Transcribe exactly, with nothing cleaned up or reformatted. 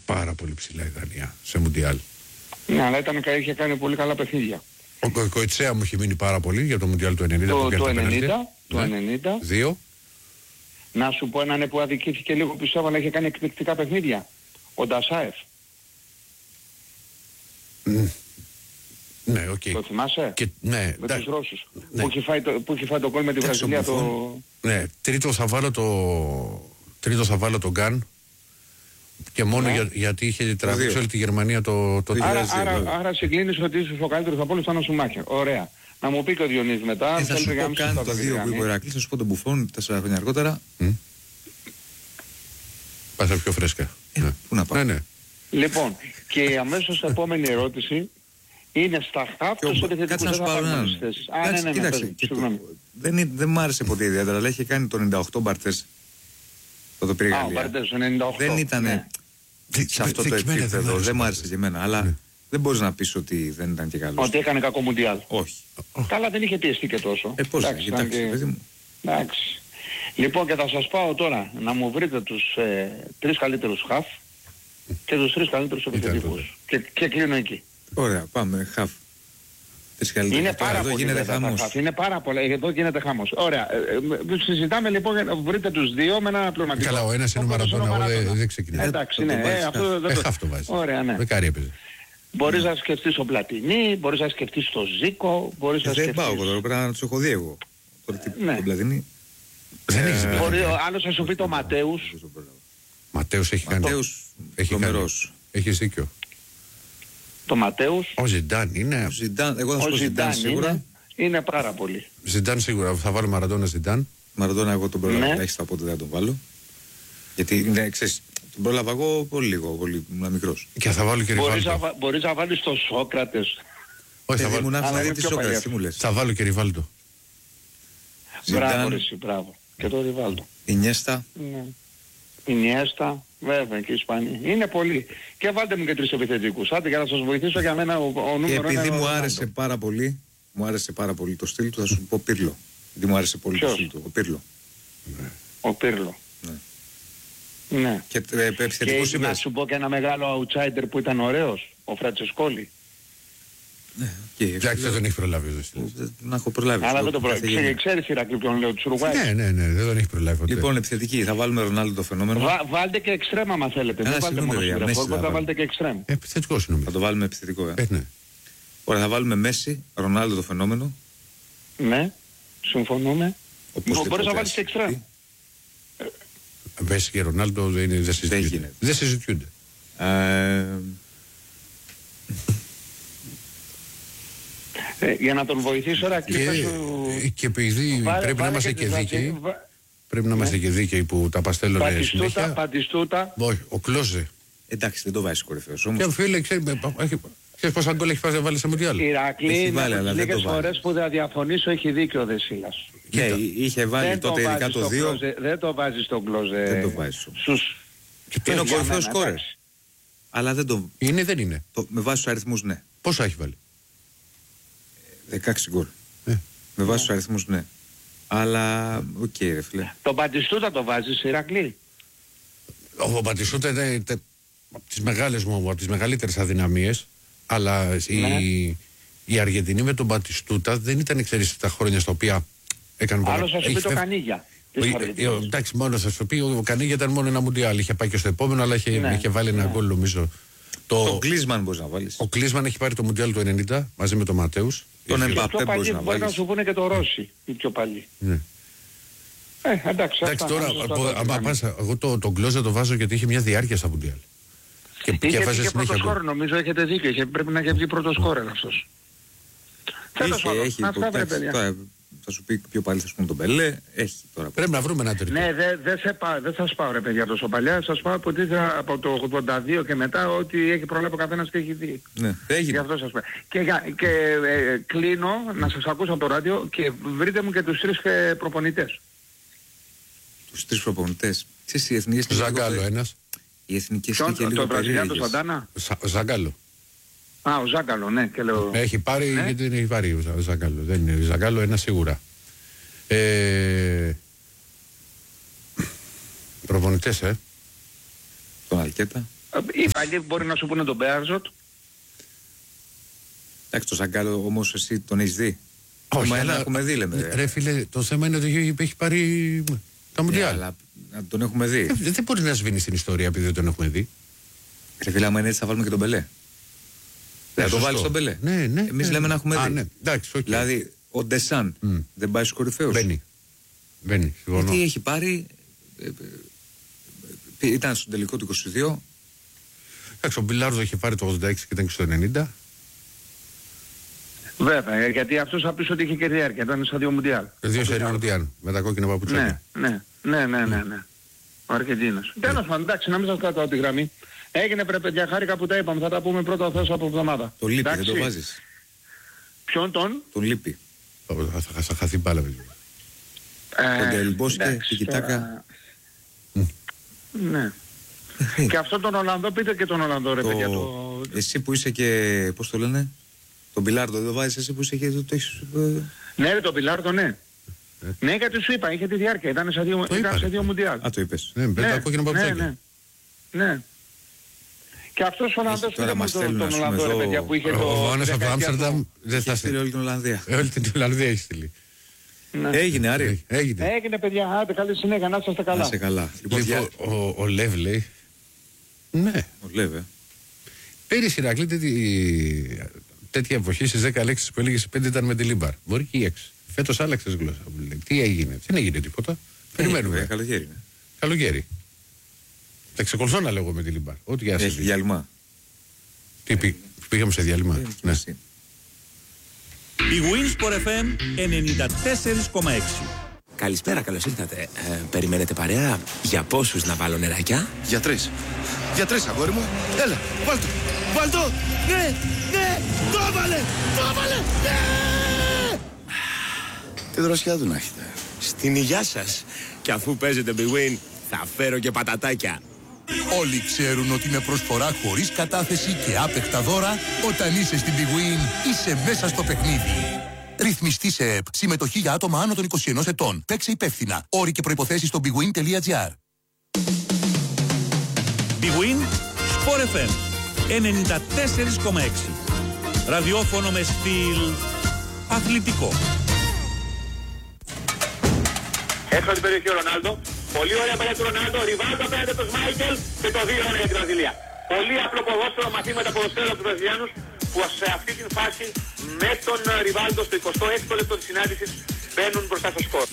πάρα πολύ ψηλά η Δανία σε Μουντιάλ. Ναι, αλλά ήταν, είχε κάνει πολύ καλά παιχνίδια. Ο Κο, Κοετσέα μου είχε μείνει πάρα πολύ για το Μουντιάλ του ενενήντα. Το, που το ενενήντα. Το ναι. ενενήντα. Δύο. Να σου πω έναν που αδικήθηκε λίγο πίσω, αλλά είχε κάνει εκπληκτικά παιχνίδια. Ο Ντασάεφ. Mm. Ναι, οκ. Okay. Το θυμάσαι? Και, ναι, με τα... τους Ρώσους. Ναι. Που είχε φάει το, που είχε φάει το γκολ με τη Βραζιλία. Το... Ναι, τρίτο θα βάλω το... Τρίτο θα βάλω τον Γκάν. Και μόνο ναι. για, γιατί είχε τραβήξει όλη τη Γερμανία το... το άρα, άρα, άρα συγκλίνεις ότι ίσως ο καλύτερος από όλους ήταν ο Σουμάχερ. Ωραία. Να μου πει και ο Διονύσης μετά. Ε, θα σου πω καν το δύο που είπε ο Ηρακλής, θα σου πω τον Μπουφόν τέσσερα χρόνια αργότερα. Mm. Πάθε πιο φρέσκα. Ε, ναι. Πού να πάω. Ναι, ναι. Λοιπόν, και η αμέσως επόμενη ερώτηση είναι στα χάπτος ότι θετικούς δεν θα πάρουν τις θέσεις. Α, ναι, ναι, ναι, κοίταξε, το, δεν, δεν μ' άρεσε ποτέ ιδιαίτερα, αλλά είχε κάνει το ενενήντα οκτώ Μπαρτές. Το το πήρε Α, ο Μπαρτές, το ενενήντα οκτώ. Δεν ήταν ναι. σε αυτό το επίπεδο, δεν μ' άρεσε και εμένα, αλλά ναι. δεν μπορείς να πεις ότι δεν ήταν και καλός. Ότι έκανε κακό Μουντιάλ. Όχι. Καλά, δεν είχε πιεστεί και τόσο. Ε, πώς εντάξει, εντάξει, και... παιδί μου. Εντάξει. Λοιπόν, και θα σας πάω τώρα να μου βρείτε τους ε, τρεις καλύτερους χαφ και τους τρεις καλύτερους επιθετικούς. Και, και κλείνω εκεί. Ωραία, πάμε, χαφ. Είναι πάρα εδώ πολύ γίνεται χαμός. Είναι πάρα πολύ, εδώ γίνεται χαμός. Ωραία, ε, ε, συζητάμε λοιπόν να βρείτε τους δύο με ένα πλωματικό. Καλά, ο ένας είναι ο Μαραντόνα, εγώ δεν ξεκινάει. Εντάξει, ναι, ε, αυτό δεν το... το βάζει. Ωραία, ναι. Δεκάρι έπαιζε. Μπορείς να σκεφτείς τον Πλατινί, μπορείς να σκεφτείς τον Ζήκο, μπορείς να σκεφτείς... Δεν πάω εγώ τώρα, πρέπει να τους έχω δει εγώ. Τον Πλατινί. Δεν έχεις δει. Άλλος θα σου πει τον Ματέους. Ματέους έχει κάνει. Έχει κάνει. Έχεις δίκιο. Το Ματέους. Ο Ζιντάν είναι. Ο Ζιντάν, εγώ θα σου πω Ζιντάν σίγουρα. Είναι, είναι πάρα πολύ. Ζιντάν σίγουρα. Θα βάλω Μαραντόνα Ζιντάν. Μαραντόνα εγώ τον πρόλαβα. Ναι. Έχεις τα πότε δεν τον βάλω. Γιατί ναι, ξέρεις, τον πρόλαβα εγώ πολύ λίγο, πολύ μικρός. Και θα βάλω και Ριβάλτο. Μπορείς, να, μπορείς να βάλεις τον Σόκρατες. Όχι, θα βάλω. Θα βάλω και Ριβάλτο. Μπράβο, εσύ, μπράβο. Και το Ριβάλτο. Ινιέστα. Ναι. Ινιέστα. Βέβαια και οι Ισπανοί. Είναι πολλοί. Και βάλτε μου και τρεις επιθετικούς. Άντε για να σας βοηθήσω, για μένα ο, ο νούμερο και επειδή είναι μου ο άρεσε πάρα πολύ, μου άρεσε πάρα πολύ το στυλ του, θα σου πω Πίρλο. Γιατί μου άρεσε πολύ. Ποιος? Το στυλ του. Ο Πίρλο. Ναι. Ο Πίρλο. Ναι. Ναι. Και ε, επιθετικός και είπες. Να σου πω και ένα μεγάλο outsider που ήταν ωραίος. Ο Φραντσεσκόλη. Ναι, εντάξει, δεν τον έχει προλάβει. Να έχω προλάβει. Αλλά δεν το προλάβει. Ξέρεις Ηρακλή ποιον λέω, τους Ουρουγουάης. Ναι, ναι, ναι, δεν τον έχει προλάβει ποτέ. Λοιπόν, επιθετική, θα βάλουμε Ρονάλντο το φαινόμενο. Βα, βάλτε και εξτρέμ άμα θέλετε. Δεν βάλτε μόνο συγγραφό, θα βάλετε και εξτρέμ. Επιθετικός νομίζω. Θα το βάλουμε επιθετικό, ε. ε ναι. Ωραία, θα βάλουμε Μέση, Ρονάλντο το φαινόμενο. Ναι, συμφωνούμε. Μπορείς να βάλεις και εξτρέμ. Μέση και Ρονάλντο δεν συζητιούνται. Δεν συζητιούνται. Ε, για να τον βοηθήσω να κλείσω... Και επειδή βάλε, πρέπει βάλε να είμαστε και, και δίκαιοι, βα... πρέπει να είμαστε ναι. και δίκαιοι που τα παστέλνουν συνέχεια. Πατιστούτα. Όχι, ο Κλόζε. Εντάξει, δεν το βάζεις κορυφαίος όμως. Και φίλε, ξέρεις πόσα γκολ έχει πάει να βάλει σε Μουντιάλ. Ηρακλή, λίγες φορές που θα διαφωνήσω έχει δίκιο ο Δεσίλας. Ναι, είχε βάλει τότε ειδικά το δύο. Δεν το βάζεις στον Κλόζε. Δεν το βάζεις. Είναι ο κορυφαίος σκόρερς. Αλλά δεν το... Είναι δεν είναι. Με βάση τους αριθμούς ναι. Πόσα έχει βάλει? δεκαέξι γκολ. Ε. Με βάση τους αριθμούς ναι. Αλλά οκ okay, ρε φίλε. Τον Μπατιστούτα το βάζεις Ηρακλή? Ο Μπατιστούτα είναι από τις μεγάλες μου, από τις μεγαλύτερες αδυναμίες. Αλλά ναι. η, η Αργεντινή με τον Μπατιστούτα δεν ήταν εξαιρετικά τα χρόνια στα οποία έκανε άλλο θα σου πει το Κανίγια. Εντάξει, μόνο θα σου πει ο Κανίγια ήταν μόνο ένα Μουντιάλ. Είχε πάει και στο επόμενο, αλλά είχε, ναι. είχε βάλει ένα γκολ ναι. νομίζω. Το, το Κλίσμαν μπορείς να βάλεις. Ο Κλίσμαν έχει πάρει το Μουντιάλ του ενενήντα μαζί με τον Ματέους. Τον Εμπαπέ μπορείς να βάλεις. Μπορεί να σου πούνε και το Ρώση, η πιο παλιή. Ναι. Ε, εντάξει, εντάξει τώρα, άμα πας, εγώ τον το Κλόζε το βάζω γιατί είχε μια διάρκεια στα Μουντιάλ. Και, και είχε βγει πρώτο σκόρ, νομίζω, έχετε δίκιο, είχε, πρέπει να έχει βγει πρώτο σκόρ αυτός. Είχε, έχει, θα σου πει πιο πάλι θα σου πούμε τον Πελέ, έχει τώρα. Πρέπει να βρούμε ένα τρίτο. Ναι, δεν δε δε θα σας πάω ρε παιδιά τόσο παλιά, σας πάω από, από το ογδόντα δύο και μετά ότι έχει προλάβει ο καθένας και έχει δει. Ναι, έγινε. Γι' αυτό σας πω. Και, και ε, κλείνω να σας ακούσω από το ράδιο και βρείτε μου και τους τρεις προπονητές. Τους τρεις προπονητές. Ξέρεις οι εθνικές... Ζαγκάλο ένας. Οι εθνικές είναι και λίγο περίεργες. Το Σαντάνα. Ζαγκάλο. Α, ο Ζάγκαλο, ναι. Και λέω... Έχει πάρει, ναι. γιατί δεν έχει πάρει ο Ζάγκαλο. Δεν είναι Ζάγκαλο, ένα σίγουρα. Ε... Προπονητές, ε. Τον Αλκέτα. Οι παλιοί μπορεί να σου πούνε τον Μπέαρζοτ. Εντάξει, το Ζαγκάλο όμως εσύ τον έχεις δει? Όχι, Μα αλλά έχουμε δει, λέμε. Ρε φίλε, το θέμα είναι ότι έχει πάρει τα Μουντιάλ. Ναι, αλλά να τον έχουμε δει. Ε, δεν μπορεί να σβήνει την ιστορία επειδή δεν τον έχουμε δει. Ρε φίλε, άμα είναι έτσι θα βάλουμε και τον Μπελέ. Θα το βάλεις τον Μπελέ. Ναι, ναι. Εμείς ναι. λέμε να έχουμε Α, δει. Ναι. Εντάξει, okay. Δηλαδή, ο Ντεσάν mm. δεν πάει στους κορυφαίους. Μπαίνει. Μπαίνει, συμφωνώ. Γιατί έχει πάρει. Ε, ε, ήταν στο τελικό του είκοσι δύο. Εντάξει, ο Μπιλάρδο είχε πάρει το ογδόντα έξι και ήταν και στο ενενήντα. Βέβαια, γιατί αυτός θα πεις ότι είχε και διάρκεια, ήταν στα δύο Μουντιάλ. Δύο σερί Μουντιάλ, με τα κόκκινα παπουτσάκια. Ναι, ναι, ναι, ναι, ναι, ναι. Ο Αργεντίνος. Τέλος πάντων, εντάξει, να μην σας κρατάω τη γραμμή. Έγινε πρέπει παιδιά, χάρηκα που τα είπαμε, θα τα πούμε πρώτα θες από εβδομάδα. Το λείπει, δεν το βάζεις? Ποιον τον? Τον λείπει. Θα, θα χαθεί μπάλα, παιδιά. Τον Τελμπόσκε, τη κοιτάκα. Ναι. Και αυτόν τον Ολλανδό, πείτε και τον Ολλανδό ρε το... παιδιά. Το... Εσύ που είσαι και, πώς το λένε, τον Πιλάρδο δεν το βάζεις, εσύ που είσαι και το, το έχεις... Ναι ρε τον Πιλάρδο, ναι. Ε. Ναι, γιατί σου είπα, είχε τη διάρκεια, ήταν σε δύο, ήταν σε δύο Μουντιάλ. Α, το είπες. Ναι, με τα κόκκινα παπουτσάκια. Ναι, ναι. Ναι. Και αυτός ο Ολλανδός πήρε με τον, τον Ολλανδό ρε παιδιά που είχε το... Ο Άννας από το Άμστερνταμ δεν θα στείλει όλη την Ολλανδία. Όλη την Ολλανδία έχει στείλει. Ναι. Έγινε, Άρη. Έγινε. Έγινε, παιδιά. Άντε, καλή συνέχεια. Να είστε καλά. Να είστε καλά. Λοιπόν, λοιπόν ο, ο Λεύ λέει. Ναι. Ο Λεύ, ε. Πέρυσι, Ηρακλή, τέτοι, τέτοια εποχή στις δέκα λέξεις που έλεγε πέντε ήταν με τη Λίμπαρ. Μπορεί και οι έξι. Φέτος άλλαξες γλώσσα. Τι έγινε? Δεν έγινε τίποτα. Περιμένουμε. Ε, καλοκαίρι. Ναι. Καλοκαίρι. Θα εξακολουθώ να λέγω με τη Λίμπαρ. Ό,τι για έχει διάλειμμα. Τι πή, πήγαμε σε διάλειμμα. Ε, ναι. Η Winsport εφ εμ ενενήντα τέσσερα κόμμα έξι. Καλησπέρα, καλώς ήρθατε. Ε, περιμένετε παρέα? Για πόσους να βάλω νεράκια? Για τρεις. Για τρεις, αγόρι μου. Έλα, βάλ' το. Βάλ' το. Ναι, ναι, το έβαλε, το έβαλε, ναι! Τι δροσιά του να έχετε. Στην υγειά σας. Και αφού παίζετε Big Win, θα φέρω και πατατάκια. Όλοι ξέρουν ότι με προσφορά χωρίς κατάθεση και άπεχτα δώρα, όταν είσαι στην Big Win, είσαι μέσα στο παιχνίδι. Ρυθμιστή σε ΕΠ. Συμμετοχή για άτομα άνω των είκοσι ενός ετών. Παίξε υπεύθυνα. Όροι και προϋποθέσεις στο bigwin τελεία gr. Big Win Sport εφ εμ ενενήντα τέσσερα κόμμα έξι. Ραδιόφωνο με στυλ αθλητικό. Έξω την περιοχή ο Ρονάλντο. Πολύ ωραία παλιά του Ρονάλντο. Ριβάλντο απέναντι από τον Μάικελ και το δύο ένα για την Βραζιλία. Πολύ απλό ποδόσφαιρο, μαθήματα ποδοσφαίρου από τους Βραζιλιάνους που σε αυτή την φάση με τον Ριβάλντο στο εικοστό έκτο λεπτό της συνάντησης μπαίνουν μπροστά στο σκορ.